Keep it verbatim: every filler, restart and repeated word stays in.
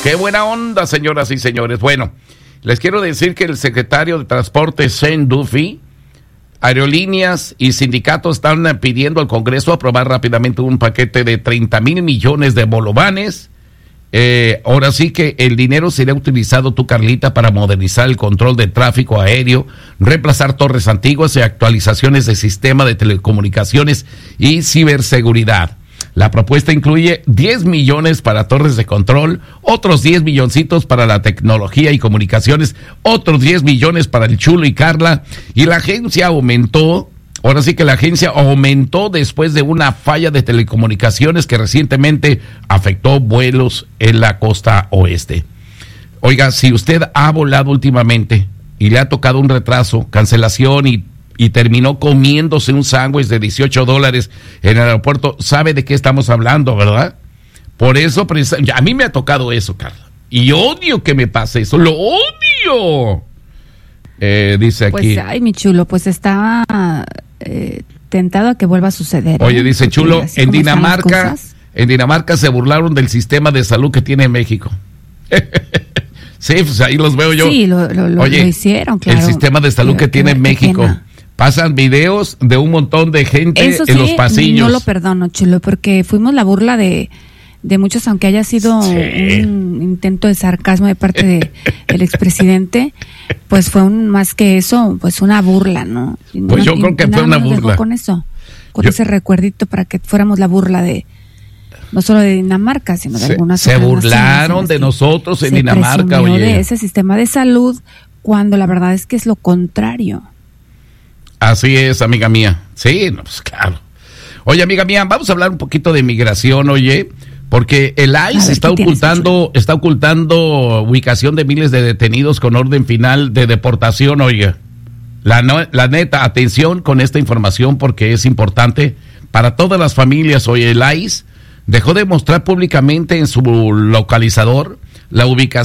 Qué buena onda, señoras y señores. Bueno, les quiero decir que el secretario de Transporte, Shane Duffy, aerolíneas y sindicatos están pidiendo al Congreso aprobar rápidamente un paquete de treinta mil millones de bolovanes. Eh, ahora sí que el dinero será utilizado, tú, Carlita, para modernizar el control de tráfico aéreo, reemplazar torres antiguas y actualizaciones del sistema de telecomunicaciones y ciberseguridad. La propuesta incluye diez millones para torres de control, otros diez milloncitos para la tecnología y comunicaciones, otros diez millones para el Chulo y Carla, y la agencia aumentó. Ahora sí que la agencia aumentó después de una falla de telecomunicaciones que recientemente afectó vuelos en la costa oeste. Oiga, si usted ha volado últimamente y le ha tocado un retraso, cancelación y, y terminó comiéndose un sándwich de dieciocho dólares en el aeropuerto, sabe de qué estamos hablando, ¿verdad? Por eso, a mí me ha tocado eso, Carla. Y odio que me pase eso, lo odio. Eh, dice aquí. Pues, ay, mi Chulo, pues estaba eh, tentado a que vuelva a suceder. Oye, ¿eh? dice Chulo, en Dinamarca, en Dinamarca se burlaron del sistema de salud que tiene México. Sí, pues ahí los veo yo. Sí, lo, lo, Oye, lo hicieron, claro. El sistema de salud que, que tiene México. Pena. Pasan videos de un montón de gente Eso en sí, los pasillos. No lo perdono, Chulo, porque fuimos la burla de... de muchos, aunque haya sido sí. un intento de sarcasmo de parte de el expresidente, pues fue un más que eso, pues una burla, ¿no? no pues yo creo que fue una burla. Con eso, con yo, ese recuerdito para que fuéramos la burla de, no solo de Dinamarca, sino de se, algunas se otras burlaron naciones, de nosotros en se Dinamarca, oye. de ese sistema de salud, cuando la verdad es que es lo contrario. Así es, amiga mía. Sí, no, pues claro. Oye, amiga mía, vamos a hablar un poquito de migración, oye. Porque el I C E está ocultando, está ocultando ubicación de miles de detenidos con orden final de deportación, oiga. La, no, la neta, atención con esta información porque es importante para todas las familias. Oye, el I C E dejó de mostrar públicamente en su localizador la ubicación